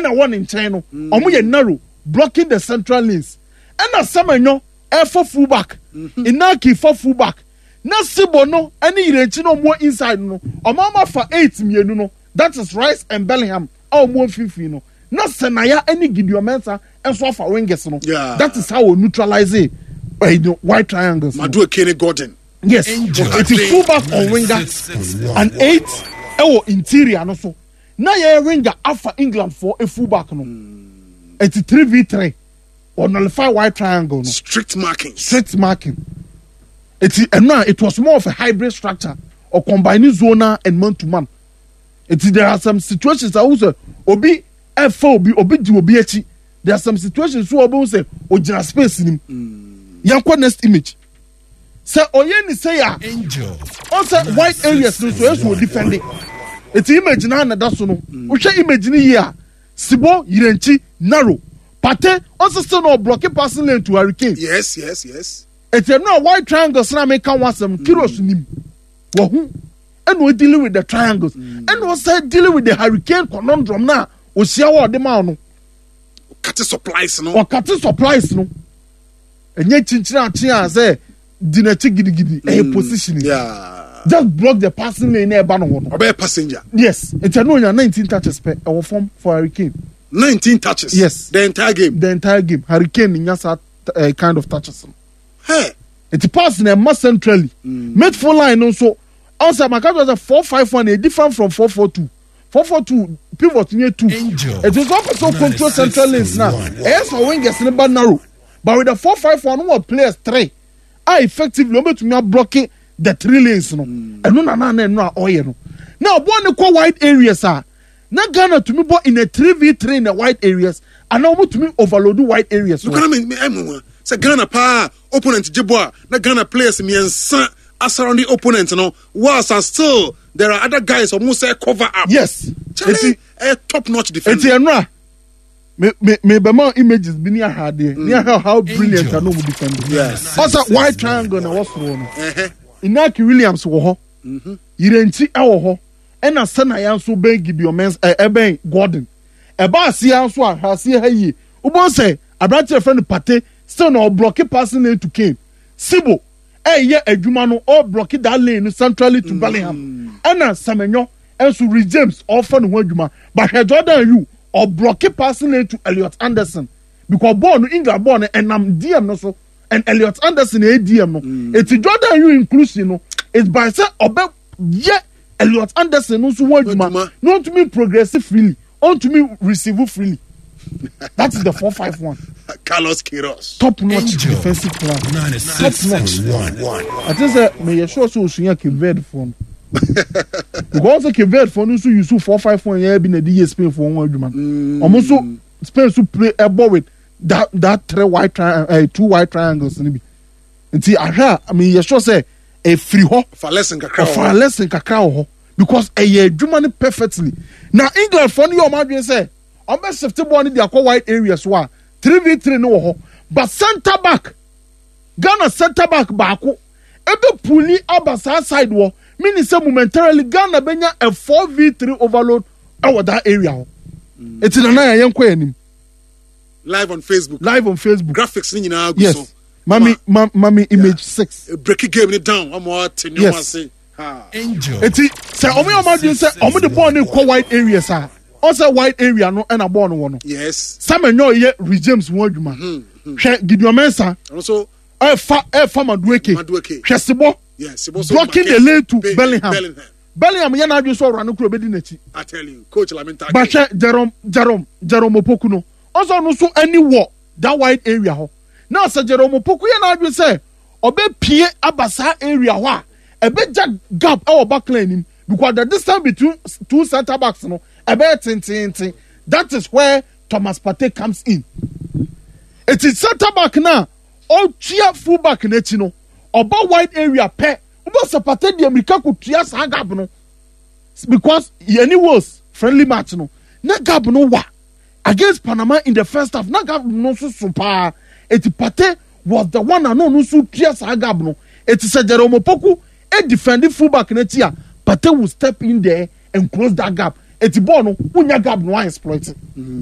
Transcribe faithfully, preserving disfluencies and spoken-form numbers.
and a one in China. Omo narrow, blocking the central lanes. And a Semenyo, air for fullback. Inaki for fullback. Na Sibo no, any Rechino more inside no. Omama for eight million no. That is Rice and Bellingham. Or more fifino. Na Senaya any Gideon Mensa and so for wingers no. Yeah. That is how we neutralize it. By the white triangles. Madu Kenny Gordon. Yes. It is fullback on winger and eight our interior no so. Na ye winger alpha England for a fullback no. It is three v three. Or nullify white triangle no. Strict marking. Strict marking. It is and now it was more of a hybrid structure or combining zona and man to man. It is there are some situations that also obi F obi obi di obi echi. There are some situations who obi say ojina space nim. Yankwa next image. Say oye ni say ya. Angel. On say white areas no so yes will defend it. It's image na na that so no. We share image ni here. Sibo Yirenchi narrow. Pate also still no blocking passing lane to Hurricane. Yes, yes, yes. It's a no white triangles na make one some kilos nim. Wahu. And we dealing with the triangles. Mm. And we say dealing with the Hurricane conundrum now. We see how the man cut supplies no. Or cut supplies no. And yet chinchina chia say dinati gidi gidi a positioning. Yeah. Just block the passing lane near Banner. Obey passenger. Yes. It's a no nineteen touches per our form for Hurricane. Nineteen touches. Yes. The entire game. The entire game. Hurricane in yasa uh, kind of touches. Hey. It's passing a mass centrally. Mm. Mid full line also. Also, my count was a four five one, a different from four four two. Four four two pivot near two. Angel. It is also control central lanes now. Yes, for wingers in the narrow. But with the four five one, what players three are effectively able to not blocking the three lanes. No, and no, no, no, no, oh, you know. Now, one of the wide areas are not Ghana to me, but in a three v three in the wide areas, and now to me overload the wide areas. You can't mean, say Ghana pa opponent Jibwa, not Ghana players me and son. As around the opponent, you know, whilst are still there are other guys who almost say cover up. Yes, it's a top-notch defender. It's a me me me be more images be near her there. Near her how brilliant I know we defend. Yes. Also white triangle na what's wrong. Uh-huh. Inaki Williams wo ho. Mhm. Yirenchi e wo ho. E na sana ya nso ben Gideon Mens e e ben Gordon. E ba asia nso a hase ha yi. Ubon say abrante friend Pate still no block passing into Kane. Sibo eh yeah adwuma no all block that lane centrally to mm. Bellingham. Ena Semenyo enso Reece James offer no adwuma. But he Jordan you or block passing lane to Elliot Anderson because ball no England ball and am D M no so and Elliot Anderson e D M no. Mm. It's Jordan you inclusive no. It's by say obe yeah Elliot Anderson no so adwuma. No to me progressive freely. On to me receive freely. That is the four five one. Carlos Queiroz. Top notch defensive plan. Top notch. I just say, may you show so soon you can verd phone. Because the verd phone also use four five one. Yeah, been a D S P for one man. Almost so Spain to play a ball with that that three white tri- uh, two white triangles. And see, I mean, you sure say a free ho for less than kakao. For less than kakao because a year Germany perfectly. Now England for your man say. I'm best safety one in the white areas one three v three no ho but center back Ghana center back baako ebe puli abasa side wo meaning say momentarily Ghana benya a four v three overload over that area ho mm. It's na na yenkwa anim live on Facebook live on Facebook graphics ni nyina go yes so. Mami ma, mami image yeah. six a break game it down I'm what tenure yes. Say ha Angel eti say omo omo dey say omo the ball in white areas ah also white area no and a born one. Yes. Semenyo ye Reece James wonjuma. Hwe Gideon Mensah. Also e fa e fa Madueke. Madueke. Hwe Sibo. Yes, Sibo so blocking the lane to Be- Bellingham. Bellingham. Bellingham ye na adwo so ora no kuro bedi nachi. I tell you, coach Lamenta. But Jerome Jerome Jerome Opoku no. Also no so any war that white area ho. Now say Jerome Opoku ye na adwo say obe pie abasa area ho a e be gap e back lane him because the distance between two center backs no that is where Thomas Partey comes in. It is center back now. All cheer full back in it, you know. About wide area pair. About Partey the America could cheer Sagab no. Because any was friendly match no. Na gab no wa against Panama in the first half. Na gab no so super. It Partey was the one and no so cheer Sagab no. It is a Jerome Opoku a defending full back in it here. Partey will step in there and close that gap. Eti ball no, unya gap no exploit it.